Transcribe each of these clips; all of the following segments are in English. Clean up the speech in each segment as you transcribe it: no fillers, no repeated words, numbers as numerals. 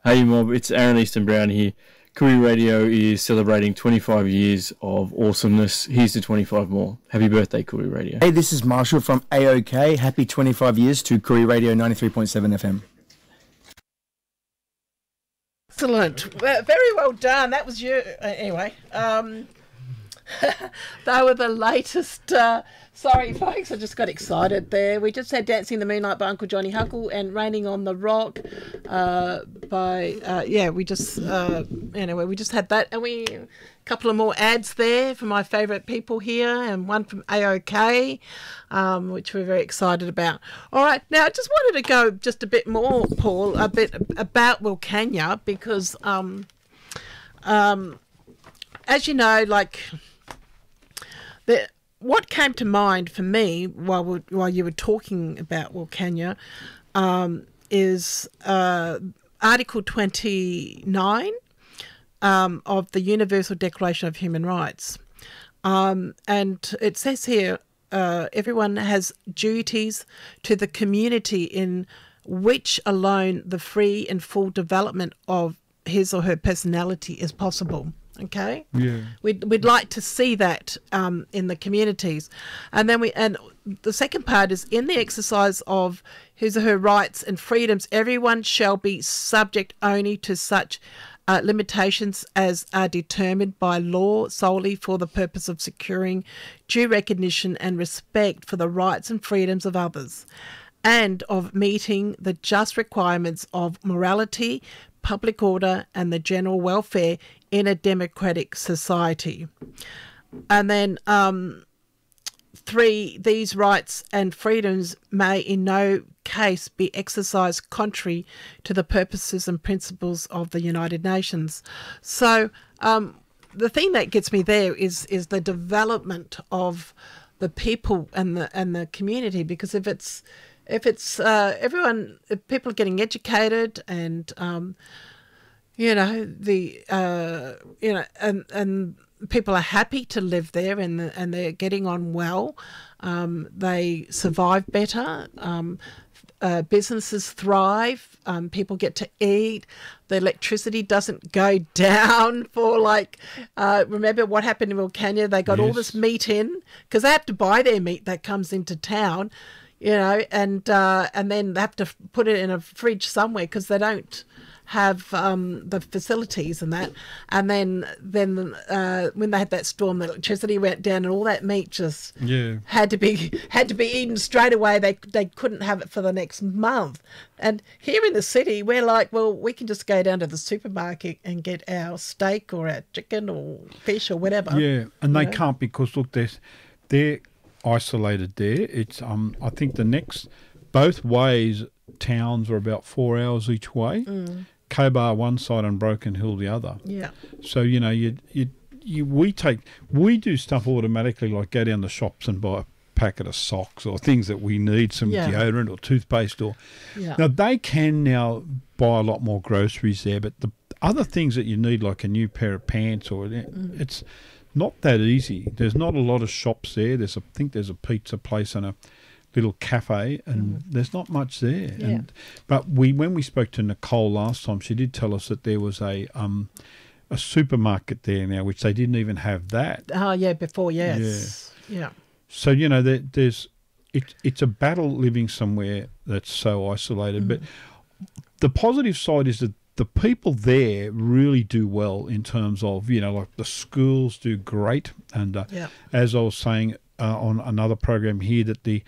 Hey mob, it's Aaron Easton Brown here. Koori Radio is celebrating 25 years of awesomeness. Here's to 25 more. Happy birthday, Koori Radio. Hey, this is Marshall from AOK. Happy 25 years to Koori Radio 93.7 FM. Excellent. Very well done. That was you. Anyway, they were the latest. Sorry, folks, I just got excited there. We just had Dancing in the Moonlight by Uncle Johnny Huckle and Raining on the Rock we just had that. And a couple of more ads there for my favourite people here and one from AOK, which we're very excited about. All right, now I just wanted to go just a bit more, Paul, a bit about Wilcannia because, as you know, like what came to mind for me while you were talking about Wilcannia is Article 29 of the Universal Declaration of Human Rights. And it says here, everyone has duties to the community in which alone the free and full development of his or her personality is possible. Okay. Yeah. We'd like to see that in the communities, and the second part is in the exercise of his or her rights and freedoms. Everyone shall be subject only to such limitations as are determined by law solely for the purpose of securing due recognition and respect for the rights and freedoms of others, and of meeting the just requirements of morality, public order, and the general welfare in a democratic society. And then 3, these rights and freedoms may in no case be exercised contrary to the purposes and principles of the United Nations. So the thing that gets me there is the development of the people and the community, because if people are getting educated and and people are happy to live there and they're getting on well, they survive better, businesses thrive, people get to eat, the electricity doesn't go down for remember what happened in Wilcannia? They got all this meat in because they have to buy their meat that comes into town, and then they have to put it in a fridge somewhere because they don't have the facilities and that. And then when they had that storm, the electricity went down and all that meat just had to be eaten straight away. They couldn't have it for the next month. And here in the city, we're like, well, we can just go down to the supermarket and get our steak or our chicken or fish or whatever. Yeah, and they can't because look, they're isolated there. It's I think both ways towns are about 4 hours each way. Cobar one side and Broken Hill the other. Yeah. So we do stuff automatically, like go down the shops and buy a packet of socks or things that we need, some deodorant or toothpaste now they can now buy a lot more groceries there, but the other things that you need, like a new pair of pants it's not that easy. There's not a lot of shops there. I think there's a pizza place and a little cafe, and there's not much there. Yeah. But when we spoke to Nicole last time, she did tell us that there was a supermarket there now, which they didn't even have that. Oh yeah, before yeah. So it's a battle living somewhere that's so isolated. But the positive side is that the people there really do well in terms of like the schools do great, and as I was saying on another program here, that the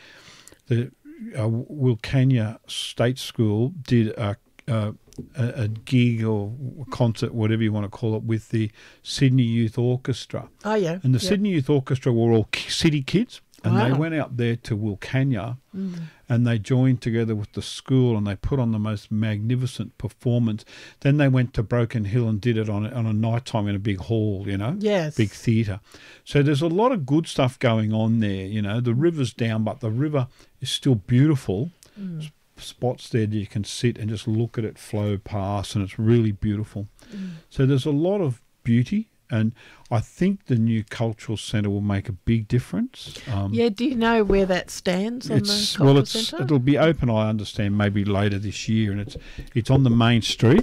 Wilcannia State School did a gig or concert, whatever you want to call it, with the Sydney Youth Orchestra. Oh, yeah. And the Sydney Youth Orchestra were all city kids, and they went out there to Wilcannia and they joined together with the school and they put on the most magnificent performance. Then they went to Broken Hill and did it on a night time in a big hall, Yes. big theatre. So there's a lot of good stuff going on there, The river's down, but the river is still beautiful. Spots there that you can sit and just look at it flow past, and it's really beautiful. So there's a lot of beauty, and I think the new cultural centre will make a big difference. Do you know where that stands on the cultural centre? It'll be open, I understand, maybe later this year, and it's on the main street.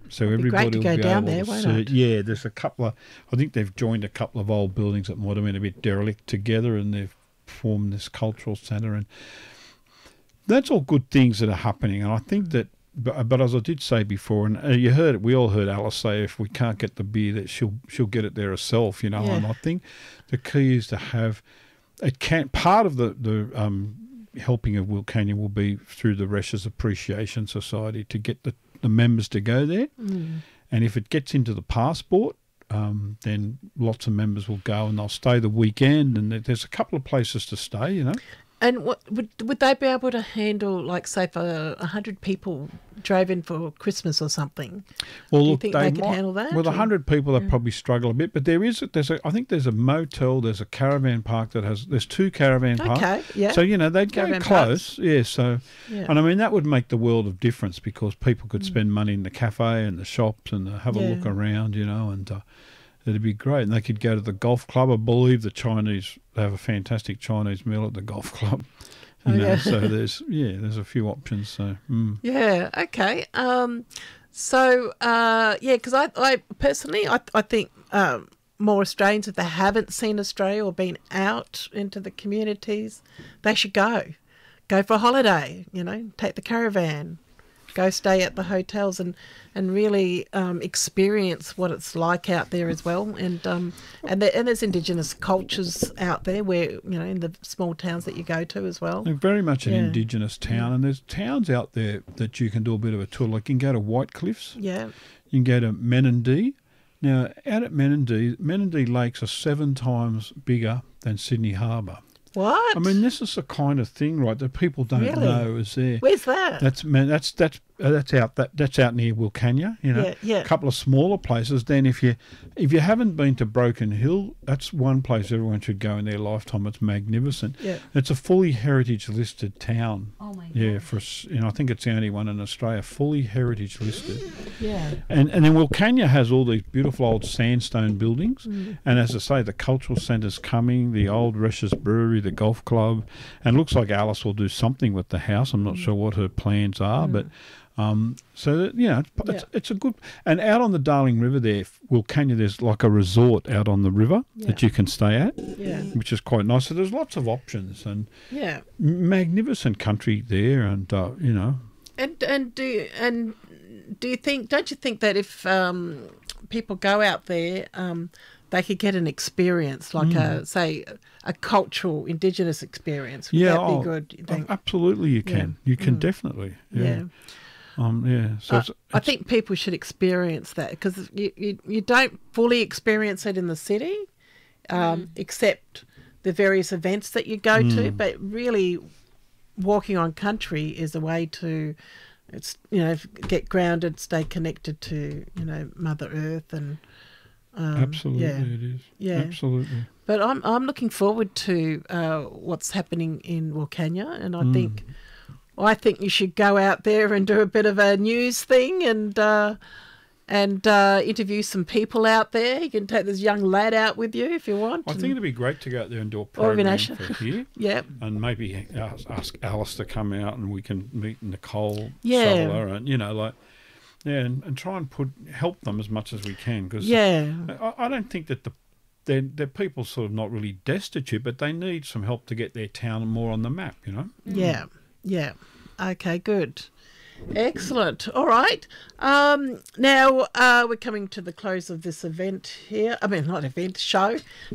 so everybody will be down able there, to won't it? Yeah, there's a couple of. I think they've joined a couple of old buildings that might have been a bit derelict together, and they've formed this cultural centre, and that's all good things that are happening. And I think that, but as I did say before, and you heard it, we all heard Alice say, if we can't get the beer, that she'll get it there herself, you know. Yeah. And I think the key is to have it. Part of the helping of Wilcannia will be through the Resch's Appreciation Society to get the members to go there. And if it gets into the passport, then lots of members will go and they'll stay the weekend, and there's a couple of places to stay, you know. And what would they be able to handle, like, say, if 100 people drove in for Christmas or something? Well, do you look, think they could handle that? With 100 people, they probably struggle a bit. But I think there's a motel, there's a caravan park there's 2 caravan parks. Okay, yeah. So, you know, they'd go Caravan close. parks. Yeah, so, Yeah. and I mean, that would make the world of difference because people could spend money in the cafe and the shops and have a look around, you know, and it'd be great. And they could go to the golf club. I believe they have a fantastic Chinese meal at the golf club. You know, so there's a few options. So Yeah. Okay. Because I personally I think more Australians, if they haven't seen Australia or been out into the communities, they should go for a holiday. You know, take the caravan, go stay at the hotels, and really experience what it's like out there as well. And there's Indigenous cultures out there where, you know, in the small towns that you go to as well. they're very much an Indigenous town, and there's towns out there that you can do a bit of a tour. Like you can go to White Cliffs. Yeah. You can go to Menindee. Now, out at Menindee Lakes are 7 times bigger than Sydney Harbour. What? I mean, this is the kind of thing, right, that people don't know is there. Where's that? That's out near Wilcannia, you know. Yeah. A couple of smaller places. Then if you haven't been to Broken Hill, that's one place everyone should go in their lifetime. It's magnificent. Yeah. It's a fully heritage listed town. Oh my God. Yeah, I think it's the only one in Australia fully heritage listed. Yeah. And then Wilcannia has all these beautiful old sandstone buildings. And as I say, the cultural centre's coming, the old Resch's Brewery, the golf club, and it looks like Alice will do something with the house. I'm not sure what her plans are, but so that, you know, it's a good. And out on the Darling River there, Wilcannia, there's like a resort out on the river that you can stay at, which is quite nice. So there's lots of options and magnificent country there, and you know. And do you think? Don't you think that if people go out there, they could get an experience like a cultural Indigenous experience? Would that be good? You think? Absolutely, you can. You can definitely. Yeah. So I think people should experience that because you don't fully experience it in the city, except the various events that you go to. But really, walking on country is a way to, get grounded, stay connected to, Mother Earth and. Absolutely, it is. Yeah, absolutely. But I'm looking forward to what's happening in Wilcannia, and I think you should go out there and do a bit of a news thing and interview some people out there. You can take this young lad out with you if you want. I think it'd be great to go out there and do a program for here. Yeah. And maybe ask Alice to come out and we can meet Nicole Sutherland and, and try and help them as much as we can. Because I don't think that they're people sort of not really destitute, but they need some help to get their town more on the map, you know? Yeah. Yeah. Okay, good. Excellent. All right. Now we're coming to the close of this event here. I mean, not event, show.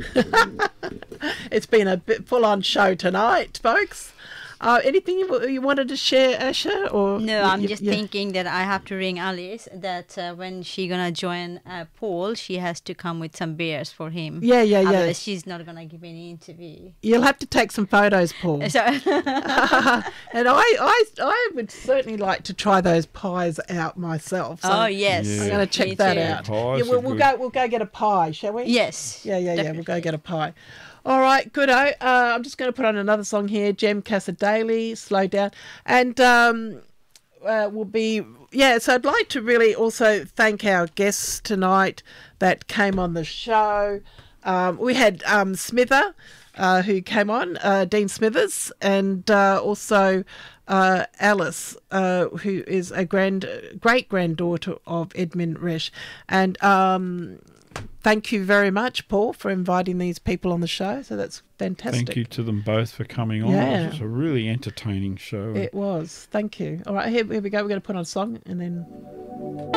It's been a bit full-on show tonight, folks. Anything you wanted to share, Asha? Or no, I'm just thinking that I have to ring Alice that when she's going to join Paul, she has to come with some beers for him. Yeah. Otherwise, she's not going to give any interview. You'll have to take some photos, Paul. So and I would certainly like to try those pies out myself. So oh, yes. I'm going to check that out. We'll go get a pie, shall we? Yes. Yeah. Definitely. We'll go get a pie. All right, good. I'm just going to put on another song here, Jem Casadei, Slow Down. And we'll be, so I'd like to really also thank our guests tonight that came on the show. We had Smither, who came on, Dean Smithers, and also Alice, who is a great-granddaughter of Edmund Resch. And thank you very much, Paul, for inviting these people on the show. So that's fantastic. Thank you to them both for coming on. Yeah. It was a really entertaining show. It was. Thank you. All right, here we go. We're going to put on a song and then...